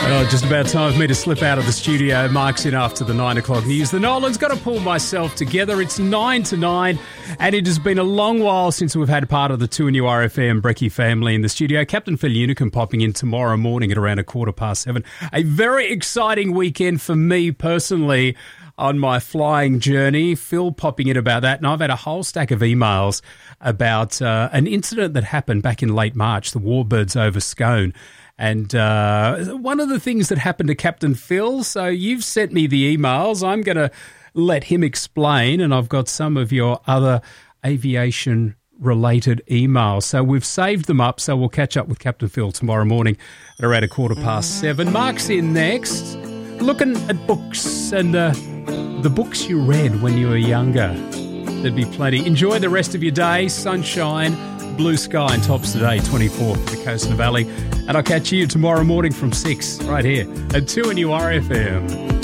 Oh, just about time for me to slip out of the studio. Mark's in after the 9 o'clock news. The Nolan's got to pull myself together. It's 9 to 9, and it has been a long while since we've had part of the 2NURFM Brekkie family in the studio. Captain Phil Unicum popping in tomorrow morning at around 7:15. A very exciting weekend for me personally on my flying journey. Phil popping in about that, and I've had a whole stack of emails about an incident that happened back in late March, the Warbirds over Scone. And one of the things that happened to Captain Phil, so you've sent me the emails. I'm going to let him explain, and I've got some of your other aviation-related emails. So we've saved them up, so we'll catch up with Captain Phil tomorrow morning at around 7:15. Mark's in next, looking at books and the books you read when you were younger. There'd be plenty. Enjoy the rest of your day. Sunshine, blue sky, and tops today, 24 for the Coast and Valley. And I'll catch you tomorrow morning from 6 right here at 2NURFM.